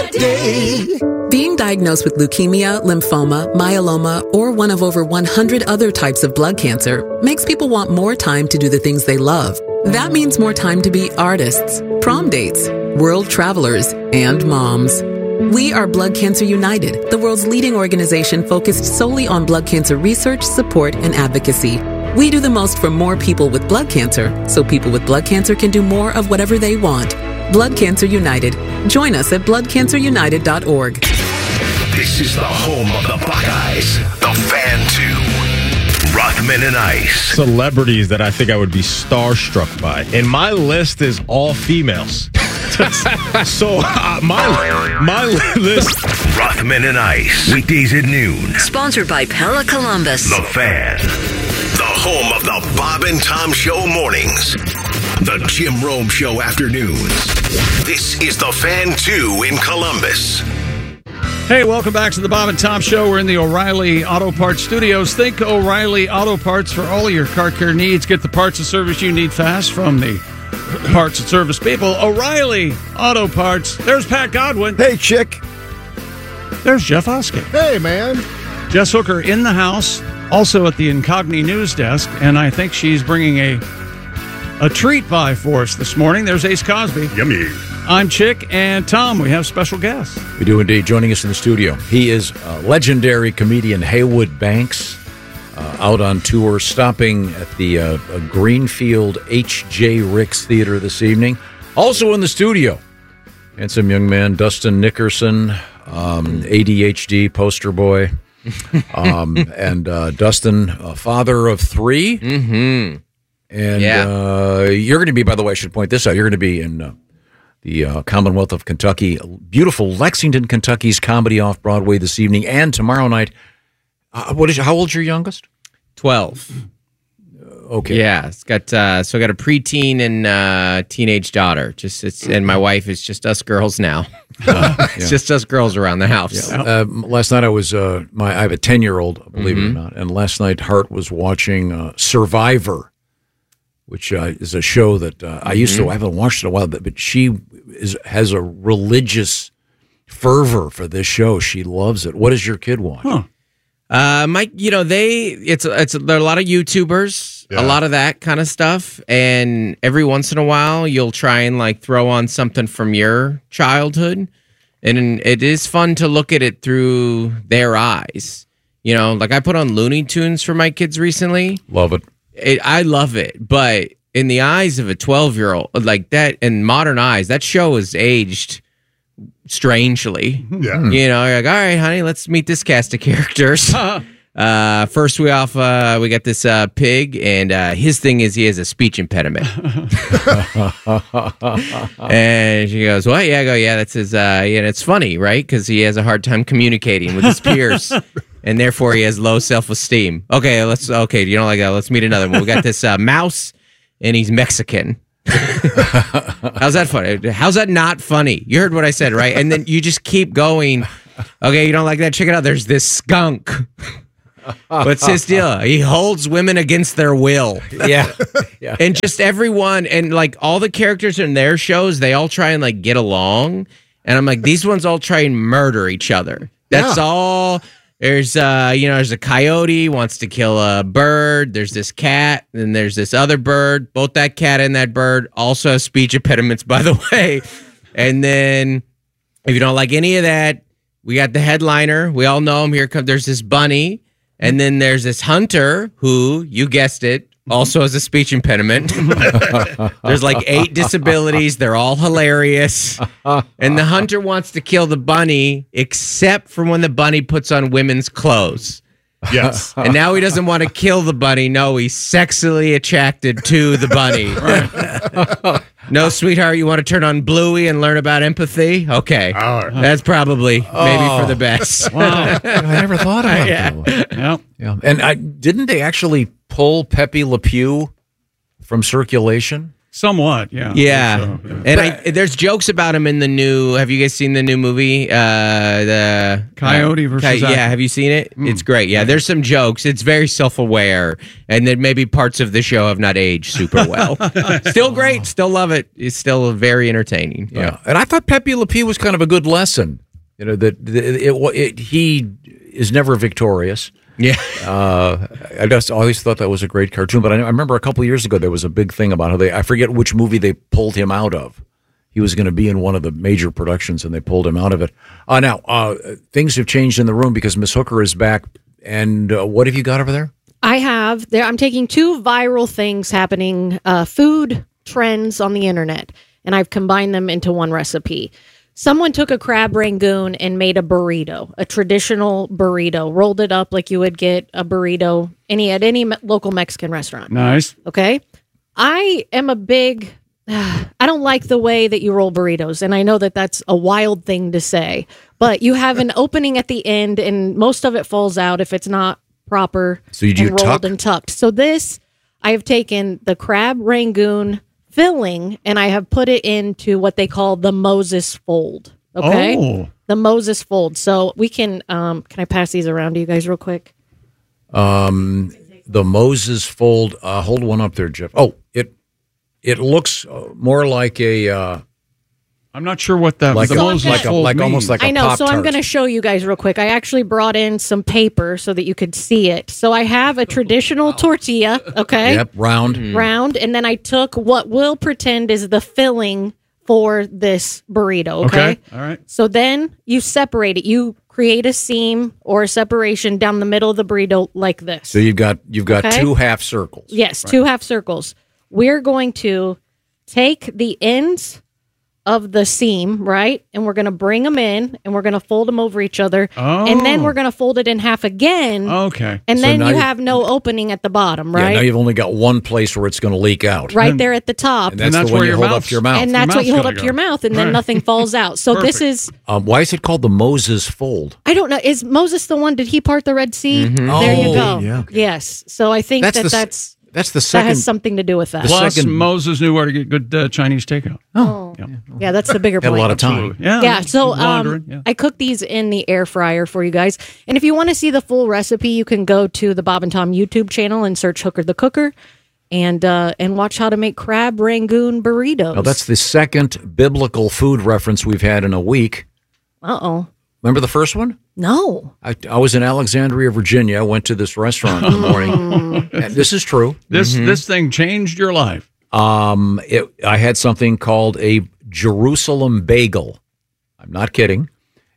day. Being diagnosed with leukemia, lymphoma, myeloma, or one of over 100 other types of blood cancer makes people want more time to do the things they love. That means more time to be artists, prom dates, world travelers, and moms. We are Blood Cancer United, the world's leading organization focused solely on blood cancer research, support, and advocacy. We do the most for more people with blood cancer, so people with blood cancer can do more of whatever they want. Blood Cancer United. Join us at bloodcancerunited.org. This is the home of the Buckeyes, the Fan 2, Rothman and Ice. Celebrities that I think I would be starstruck by. And my list is all females. So my list. Rothman and Ice, weekdays at noon. Sponsored by Pella Columbus. The Fan, the home of the Bob and Tom Show mornings. The Jim Rome Show afternoons. This is the Fan 2 in Columbus. Hey, welcome back to the Bob and Tom Show. We're in the O'Reilly Auto Parts Studios. Think O'Reilly Auto Parts for all your car care needs. Get the parts and service you need fast from the parts and service people. O'Reilly Auto Parts. There's Pat Godwin. Hey, chick. There's Jeff Oskey. Hey, man. Jess Hooker in the house, also at the Incogni News Desk, and I think she's bringing a treat by for us this morning. There's Ace Cosby. Yummy. I'm Chick, and Tom, we have special guests. We do indeed. Joining us in the studio, he is legendary comedian Haywood Banks, out on tour, stopping at the Greenfield H.J. Ricks Theater this evening. Also in the studio, handsome young man Dustin Nickerson, ADHD poster boy, and Dustin, father of three. Mm-hmm. And you're going to be, by the way, I should point this out, you're going to be in the Commonwealth of Kentucky, beautiful Lexington, Kentucky's Comedy Off-Broadway this evening and tomorrow night. How old's your youngest? 12. Okay. Yeah, it's got I got a preteen and teenage daughter. And my wife is just us girls now. It's just us girls around the house. Yeah. Last night I was I have a 10-year-old, believe it or not, and last night Hart was watching Survivor, which is a show that I haven't watched in a while, but she has a religious fervor for this show. She loves it. What does your kid watch? Huh. Mike, there are a lot of YouTubers, a lot of that kind of stuff, and every once in a while you'll try and throw on something from your childhood, and it is fun to look at it through their eyes. I put on Looney Tunes for my kids recently. Love it. I love it, but in the eyes of a 12-year-old, like that, in modern eyes, that show is aged strangely. Yeah. You're like, all right, honey, let's meet this cast of characters. First, we got this pig, and his thing is he has a speech impediment. And she goes, what? Yeah, I go, yeah, that's his, and it's funny, right? Because he has a hard time communicating with his peers. And therefore, he has low self-esteem. Okay, you don't like that. Let's meet another one. We got this mouse, and he's Mexican. How's that funny? How's that not funny? You heard what I said, right? And then you just keep going. Okay, you don't like that? Check it out. There's this skunk. What's his deal? He holds women against their will. Yeah. And just everyone, and all the characters in their shows, they all try and get along. And I'm like, these ones all try and murder each other. That's all. There's there's a coyote wants to kill a bird. There's this cat, and there's this other bird. Both that cat and that bird also have speech impediments, by the way. And then, if you don't like any of that, we got the headliner. We all know him. There's this bunny, and then there's this hunter who, you guessed it, also has a speech impediment. There's 8 disabilities. They're all hilarious. And the hunter wants to kill the bunny, except for when the bunny puts on women's clothes. Yes. And now he doesn't want to kill the bunny. No, he's sexually attracted to the bunny. No, sweetheart, you want to turn on Bluey and learn about empathy? Okay. That's probably maybe for the best. Wow. I never thought about that. Yeah. And didn't they actually pull Pepe Le Pew from circulation? Somewhat, yeah. Yeah, So, yeah. and there's jokes about him in the new. Have you guys seen the new movie? The Coyote versus Yeah, Acme. have you seen it? It's great. Yeah, there's some jokes. It's very self-aware, and then maybe parts of the show have not aged super well. Still great. Still love it. It's still very entertaining. Yeah, and I thought Pepe Le Pew was kind of a good lesson. You know that he is never victorious. Yeah. I just always thought that was a great cartoon. But I remember a couple of years ago there was a big thing about how I forget which movie they pulled him out of. He was going to be in one of the major productions, and they pulled him out of it. Now things have changed in the room because Miss Hooker is back. And what have you got over there? I have. I'm taking two viral things happening, food trends on the internet, and I've combined them into one recipe. Someone took a crab rangoon and made a burrito, a traditional burrito, rolled it up like you would get a burrito at any local Mexican restaurant. Nice. Okay. I am a big, I don't like the way that you roll burritos. And I know that that's a wild thing to say, but you have an opening at the end and most of it falls out if it's not proper So you do and rolled and tucked. So I have taken the crab rangoon filling and I have put it into what they call the Moses fold. Okay. Oh. The Moses fold. So we can I pass these around to you guys real quick? The Moses fold. Hold one up there, Jeff. Oh, it looks more like a I'm not sure what that like the Moses fold like means. almost like a I know, so I'm Pop-Tart. going to show you guys real quick. I actually brought in some paper so that you could see it. So I have a traditional tortilla, okay? Yep, round. Round, and then I took what we'll pretend is the filling for this burrito, okay? All right. So then you separate it. You create a seam or a separation down the middle of the burrito like this. So you've got Okay. two half circles. Yes, two half circles. We're going to take the ends of the seam, right? And we're going to bring them in and we're going to fold them over each other. And then we're going to fold it in half again. Okay. And So then now you you- have no opening at the bottom, Yeah, right? now you've only got one place where it's going to leak out. Right there at the top. And that's, that's the one where you your hold mouth's- up to your mouth. And that's what mouth's you hold gotta up to go. your mouth, and then Right. nothing falls out. So this Perfect. is, Why is it called the Moses fold? I don't know, is Moses the one, did he part the Red Sea? There you Oh, go. yeah. Yes. So I think That's the that second. has something to do with that. The Plus, second- Moses knew where to get good Chinese takeout. Yeah, that's the bigger Had a point. lot of time. Absolutely. Yeah. Yeah, so Laundering, yeah. I cooked these in the air fryer for you guys. And if you want to see the full recipe, you can go to the Bob and Tom YouTube channel and search Hooker the Cooker and watch how to make crab rangoon burritos. Now, that's the second biblical food reference we've had in a week. Uh-oh. Remember the first one? No. I was in Alexandria, Virginia. I went to this restaurant in the morning. And this is true. This thing changed your life. I had something called a Jerusalem bagel. I'm not kidding.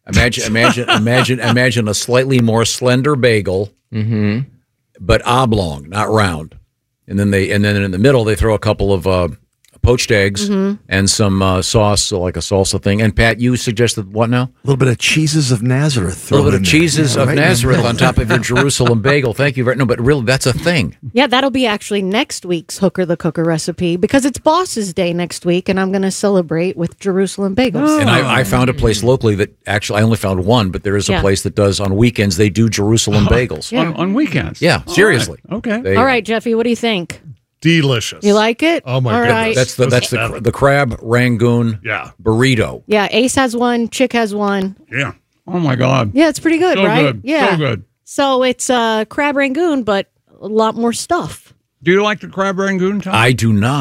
Imagine a slightly more slender bagel, but oblong, not round. And then in the middle they throw a couple of poached eggs and some sauce, so like a salsa thing. And Pat, you suggested what now? A little bit of cheeses of Nazareth. A little bit thrown of in there. cheeses Yeah, of right in the Nazareth middle. on top of your Jerusalem bagel. Thank you very no, but really that's a thing. Yeah, that'll be actually next week's Hooker the Cooker recipe because it's Boss's Day next week, and I'm going to celebrate with Jerusalem bagels. And I found a place locally that actually I only found one, but there is a Yeah. place that does on weekends. They do Jerusalem bagels. Yeah. On weekends. Yeah, seriously. All right. Okay. They- All right, Jeffy, what do you think? Delicious. You like it? Oh, my All goodness. right. That's the crab rangoon Yeah. burrito. Yeah, Ace has one, Chick has one. Yeah. Oh, my God. Yeah, it's pretty good, So right? good. Yeah. So good. So it's crab rangoon, but a lot more stuff. Do you like the crab rangoon, Tom? I do not.